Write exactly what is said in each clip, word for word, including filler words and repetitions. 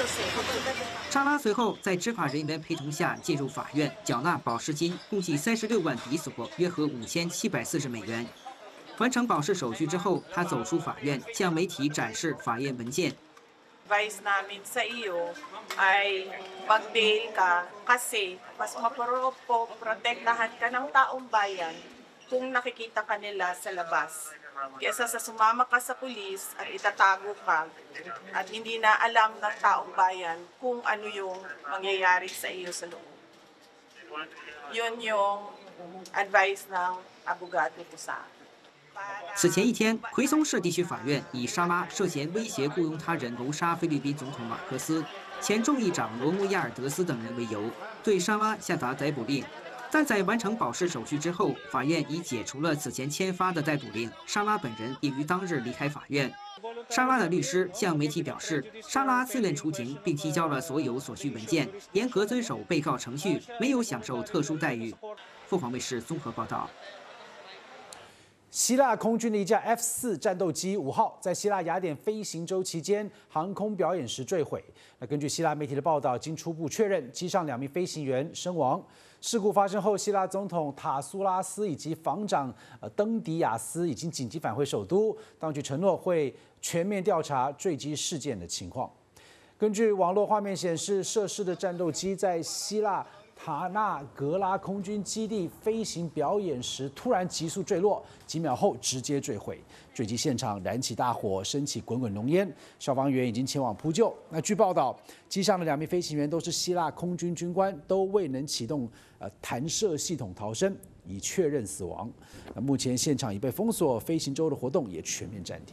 莎拉随后在执法人员陪同下进入法院，缴纳保释金共计三十六万比索，约合五千七百四十美元。完成保释手续之后，他走出法院，向媒体展示法院文件。 advice namin sa iyo ay mag-bail ka kasi mas maprotektahan ka ng taong bayan kung nakikita ka nila sa labas. Kesa sa sumama ka sa pulis at itatago ka at hindi na alam ng taong bayan kung ano yung mangyayari sa iyo sa loob. Yun yung advice ng abogado ko sa akin. 此前一天，奎松市地区法院以莎拉涉嫌威胁雇佣他人谋杀菲律宾总统马克思、前众议长罗姆亚尔德斯等人为由，对莎拉下达逮捕令。但在完成保释手续之后，法院已解除了此前签发的逮捕令。莎拉本人已于当日离开法院。莎拉的律师向媒体表示，莎拉自愿出庭，并提交了所有所需文件，严格遵守被告程序，没有享受特殊待遇。凤凰卫视综合报道。 希腊空军的一架 F 四战斗机五号在希腊雅典飞行周期间航空表演时坠毁。那根据希腊媒体的报道，经初步确认，机上两名飞行员身亡。事故发生后，希腊总统塔苏拉斯以及防长呃登迪亚斯已经紧急返回首都，当局承诺会全面调查坠机事件的情况。根据网络画面显示，涉事的战斗机在希腊 塔纳格拉空军基地飞行表演时，突然急速坠落，几秒后直接坠毁。坠机现场燃起大火，升起滚滚浓烟，消防员已经前往扑救。那据报道，机上的两名飞行员都是希腊空军军官，都未能启动呃弹射系统逃生，已确认死亡。那目前现场已被封锁，飞行周的活动也全面暂停。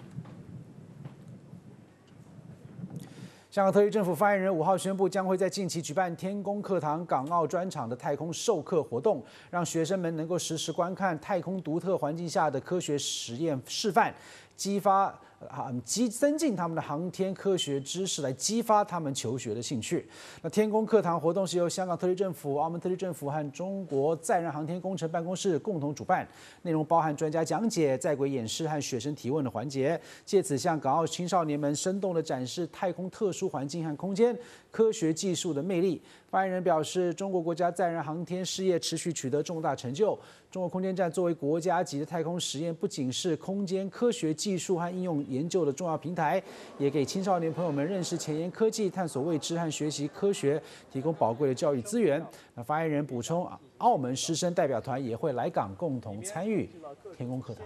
香港特区政府发言人五号宣布，将会在近期举办天宫课堂港澳专场的太空授课活动，让学生们能够实时观看太空独特环境下的科学实验示范，激发啊激增进他们的航天科学知识，来激发他们求学的兴趣。那天宫课堂活动是由香港特区政府、澳门特区政府和中国载人航天工程办公室共同主办，内容包含专家讲解、在轨演示和学生提问的环节，借此向港澳青少年们生动地展示太空特殊 环境和空间科学技术的魅力。发言人表示，中国国家载人航天事业持续取得重大成就。中国空间站作为国家级的太空实验，不仅是空间科学技术和应用研究的重要平台，也给青少年朋友们认识前沿科技、探索未知和学习科学提供宝贵的教育资源。那发言人补充，澳门师生代表团也会来港共同参与天宫课堂。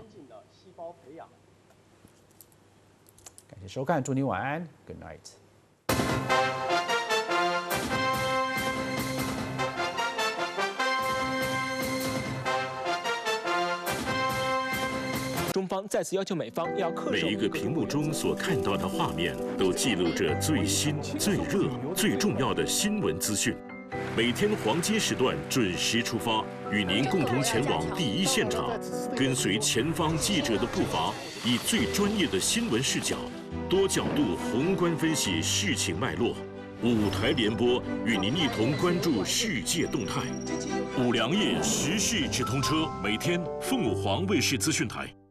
感谢收看，祝你晚安 ，Good night。 中方再次要求美方要恪守。 每一个屏幕中所看到的画面，都记录着最新、最热、最重要的新闻资讯。每天黄金时段准时出发，与您共同前往第一现场，跟随前方记者的步伐，以最专业的新闻视角，多角度宏观分析事情脉络。五台联播与您一同关注世界动态。五粮液时事直通车，每天凤凰卫视资讯台。